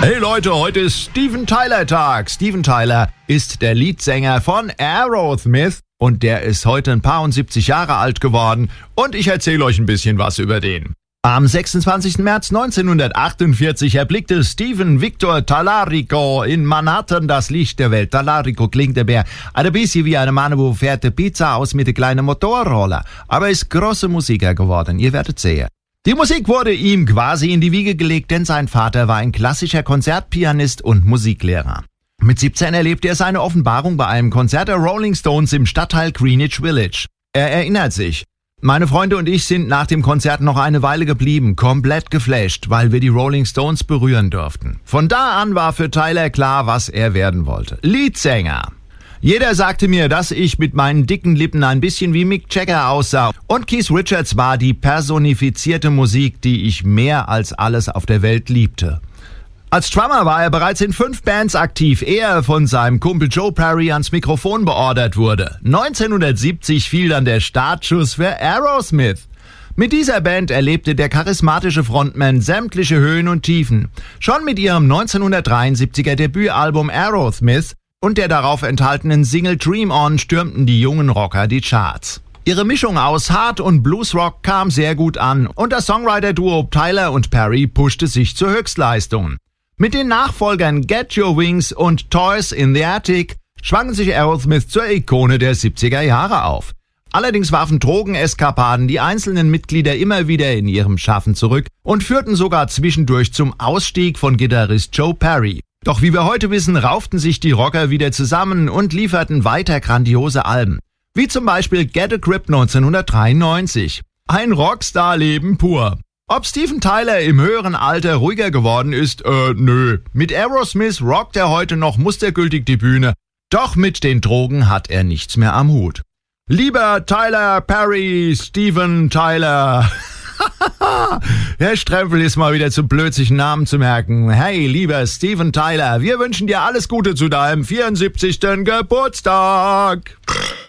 Hey Leute, heute ist Steven Tyler Tag. Steven Tyler ist der Leadsänger von Aerosmith und der ist heute ein paar und 70 Jahre alt geworden und ich erzähle euch ein bisschen was über den. Am 26. März 1948 erblickte Stephen Victor Tallarico in Manhattan das Licht der Welt. Tallarico klingt ein bisschen wie ein Mann, wo fährt die Pizza aus mit einem kleinen Motorroller. Aber er ist großer Musiker geworden, ihr werdet sehen. Die Musik wurde ihm quasi in die Wiege gelegt, denn sein Vater war ein klassischer Konzertpianist und Musiklehrer. Mit 17 erlebte er seine Offenbarung bei einem Konzert der Rolling Stones im Stadtteil Greenwich Village. Er erinnert sich: Meine Freunde und ich sind nach dem Konzert noch eine Weile geblieben, komplett geflasht, weil wir die Rolling Stones berühren durften. Von da an war für Tyler klar, was er werden wollte: Leadsänger. Jeder sagte mir, dass ich mit meinen dicken Lippen ein bisschen wie Mick Jagger aussah. Und Keith Richards war die personifizierte Musik, die ich mehr als alles auf der Welt liebte. Als Drummer war er bereits in 5 Bands aktiv, ehe er von seinem Kumpel Joe Perry ans Mikrofon beordert wurde. 1970 fiel dann der Startschuss für Aerosmith. Mit dieser Band erlebte der charismatische Frontman sämtliche Höhen und Tiefen. Schon mit ihrem 1973er Debütalbum Aerosmith und der darauf enthaltenen Single Dream On stürmten die jungen Rocker die Charts. Ihre Mischung aus Hard- und Bluesrock kam sehr gut an und das Songwriter-Duo Tyler und Perry pushte sich zur Höchstleistung. Mit den Nachfolgern Get Your Wings und Toys in the Attic schwangen sich Aerosmith zur Ikone der 70er Jahre auf. Allerdings warfen Drogeneskapaden die einzelnen Mitglieder immer wieder in ihrem Schaffen zurück und führten sogar zwischendurch zum Ausstieg von Gitarrist Joe Perry. Doch wie wir heute wissen, rauften sich die Rocker wieder zusammen und lieferten weiter grandiose Alben. Wie zum Beispiel Get a Grip 1993. Ein Rockstar-Leben pur. Ob Steven Tyler im höheren Alter ruhiger geworden ist? Nö. Mit Aerosmith rockt er heute noch mustergültig die Bühne. Doch mit den Drogen hat er nichts mehr am Hut. Lieber Tyler Perry, Steven Tyler. Herr Strempel ist mal wieder zu blöd, sich Namen zu merken. Hey, lieber Steven Tyler, wir wünschen dir alles Gute zu deinem 74. Geburtstag.